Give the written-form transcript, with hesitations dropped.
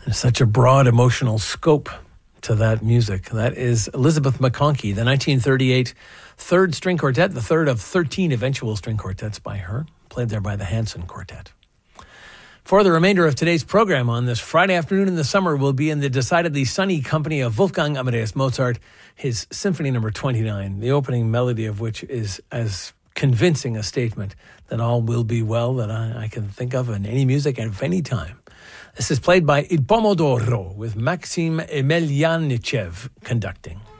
There's such a broad emotional scope to that music. That is Elizabeth McConkie, the 1938 third string quartet, the third of 13 eventual string quartets by her, played there by the Hanson Quartet. For the remainder of today's program on this Friday afternoon in the summer, we'll be in the decidedly sunny company of Wolfgang Amadeus Mozart, his Symphony No. 29, the opening melody of which is as convincing a statement that all will be well that I can think of in any music at any time. This is played by Il Pomodoro with Maxim Emelianichev conducting.